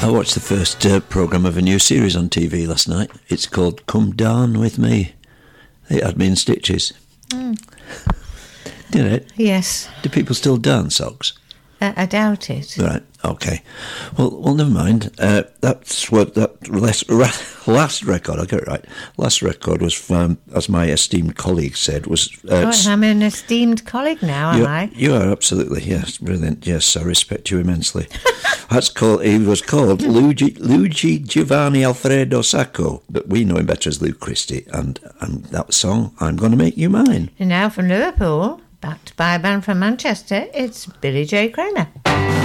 I watched the first programme of a new series on TV last night. It's called Come Down With Me. It had me in stitches. Did it? Yes. Do people still dance, Ogs? I doubt it. Right, okay. Well, never mind. That's what that last record, I got it right, last record was from, as my esteemed colleague said, was... I'm an esteemed colleague now, am I? You are, absolutely, yes, brilliant, yes, I respect you immensely. He was called Luigi Giovanni Alfredo Sacco, but we know him better as Lou Christie, and that song, I'm Gonna Make You Mine. And now from Liverpool, backed by a band from Manchester, it's Billy J. Kramer.